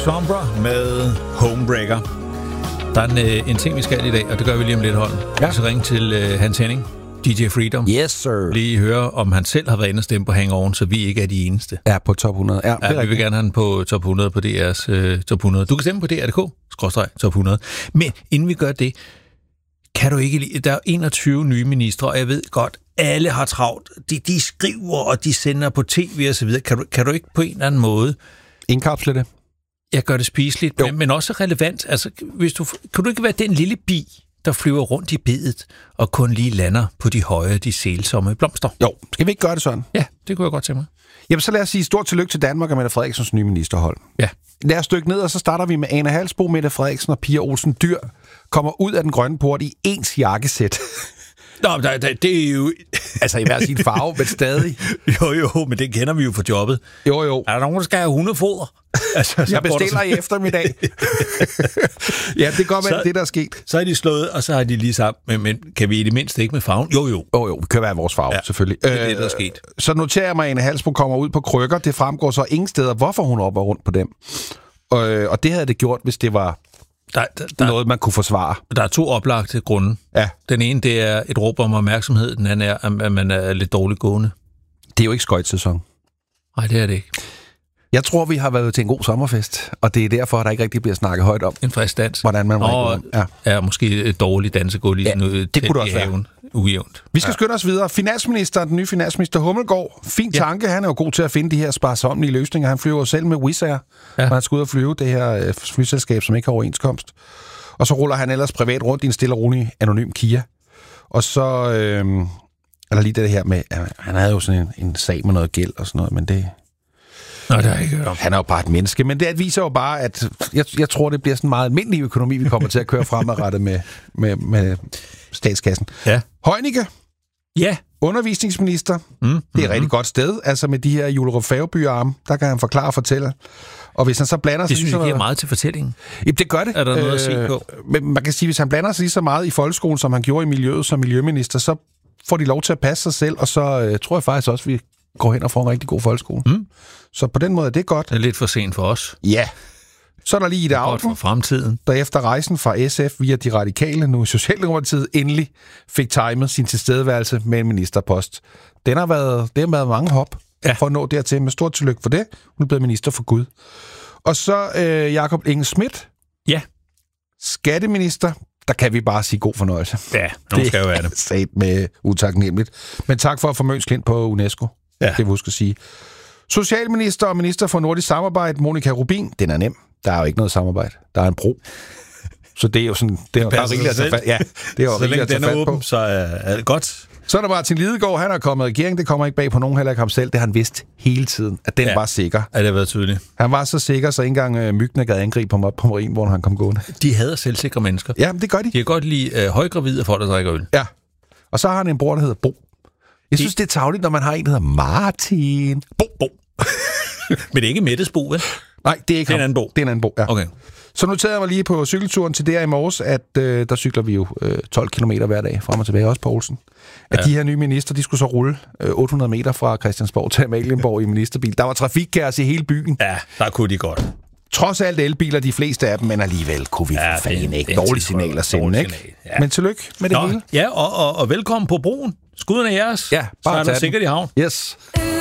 Sombra med Homebreaker. Der er en ting, vi skal i dag, og det gør vi lige om lidt, Holm. Ja. Vi skal ringe til Hans Henning, DJ Freedom. Yes, sir. Lige høre, om han selv har været inde og stemme på Hangover, så vi ikke er de eneste. Ja, på top 100. Ja, vi vil gerne have den på top 100 på DR's top 100. Du kan stemme på DR.dk/top 100. Men inden vi gør det, kan du ikke lide, der er 21 nye ministre, og jeg ved godt, alle har travlt. De skriver, og de sender på tv og så videre. Kan du ikke på en eller anden måde indkapsle det? Jeg gør det spiseligt, men også relevant. Altså, kan du ikke være den lille bi, der flyver rundt i bedet og kun lige lander på de høje, de sælsomme blomster? Jo, skal vi ikke gøre det sådan? Ja, det kunne jeg godt tænke mig. Jamen, så lad os sige stort tillykke til Danmark og Mette Frederiksens nye ministerhold. Ja. Lad os dykke ned, og så starter vi med Ane Halsbo, Mette Frederiksen og Pia Olsen Dyhr kommer ud af den grønne port i ens jakkesæt. Nå, det er jo... altså i hver sin farve, men stadig. Jo, men det kender vi jo fra jobbet. Jo. Er der nogen, der skal have hundefoder? Altså, jeg bestiller i eftermiddag. Ja, det går med det, der er sket. Så er de slået, og så har de lige sammen. Men kan vi i det mindste ikke med farven? Jo. Vi kan være vores farve, selvfølgelig. Det er det, der er sket. Så noterer jeg mig, at Ane Halsbo kommer ud på krykker. Det fremgår så ingen steder, hvorfor hun er op og rundt på dem. Og det havde det gjort, hvis det var... noget, man kunne forsvare. Der er 2 oplagte grunde. Ja. Den ene, det er et råb om opmærksomhed. Den anden er, at man er lidt dårligt gående. Det er jo ikke skøjtsæson. Nej, det er det ikke. Jeg tror, vi har været til en god sommerfest, og det er derfor, at der ikke rigtig bliver snakket højt om. En frisk dans. Hvordan man er måske et dårligt dansegulv lige noget det kunne det også haven. Ujævnt. Vi skal skynde os videre. Finansminister, den nye finansminister Hummelgaard. Fin tanke. Han er jo god til at finde de her sparsommelige løsninger. Han flyver jo selv med Wizz Air. Han skal ud og flyve det her flyselskab, som ikke har overenskomst. Og så ruller han ellers privat rundt i en stille og rolig anonym Kia. Og så er der lige det her med, han havde jo sådan en sag med noget gæld og sådan noget, men det... Nå, det er ikke hørt. Han er jo bare et menneske, men det viser jo bare, at jeg tror, det bliver sådan en meget almindelig økonomi, vi kommer til at køre fremadrettet med statskassen. Ja. Heunicke. Ja. Undervisningsminister. Det er et rigtig godt sted. Altså med de her Julerup Færgeby-arme, der kan han forklare og fortælle. Og hvis han så blander sig... Det synes jeg giver meget til fortællingen. Jamen, det gør det. Er der noget at sige på? Men man kan sige, hvis han blander sig lige så meget i folkeskolen, som han gjorde i miljøet som miljøminister, så får de lov til at passe sig selv, og så tror jeg faktisk også, vi går hen og får en rigtig god folkeskole. Så på den måde er det godt. Det er lidt for sent for os. Ja. Så er der lige i det godt for fremtiden. Der efter rejsen fra SF via de radikale, nu i Socialdemokratiet, endelig fik timet sin tilstedeværelse med en ministerpost. Det har været mange hop for at nå dertil. Med stort tillykke for det. Hun er blevet minister for Gud. Og så Jakob Engel-Schmidt. Ja. Skatteminister. Der kan vi bare sige god fornøjelse. Ja, nu skal jo være det. Det er sat med utaknemmeligt. Men tak for at få Møns Klint på UNESCO. Ja. Det vil jeg huske at sige. Socialminister og minister for nordisk samarbejde, Monika Rubin. Den er nem. Der er jo ikke noget samarbejde. Der er en bro. Så det er jo sådan... Det er rigeligt at tage fat. Ja, det er jo rigeligt at tage fat på. Så er det godt. Så er der Martin Lidegaard. Han er kommet i regering. Det kommer ikke bag på nogen, heller ikke ham selv. Det har han vidst hele tiden, at den var sikker. Ja, det har været tydeligt. Han var så sikker, så ikke engang myggene gad angribe ham op på Marienborg, når han kom gående. De hader selvsikre mennesker. Ja, det gør de. De kan godt lide højgravide folk, der drikker øl. Ja. Og så har han en bror, der hedder Bo. Jeg synes, det er tarveligt, når man har en, der hedder Martin. Bo. Men det er ikke Mettes Bo, vel? Nej, det er ikke en anden Bo. Det er en anden Bo, ja. Okay. Så noterede jeg mig lige på cykelturen til der i morges, at der cykler vi jo 12 kilometer hver dag frem og tilbage, også på Olsen. At de her nye minister, de skulle så rulle 800 meter fra Christiansborg til Amalienborg i ministerbil. Der var trafikkaos i hele byen. Ja, der kunne de godt. Trods alt elbiler, de fleste af dem, men alligevel kunne vi for fanden ikke. Dårligt signal at sende, ikke? Ja. Men tillykke med det hele. Ja, og velkommen på broen. Skudene er jeres. Ja, bare så er der sikkert i havn. Yes.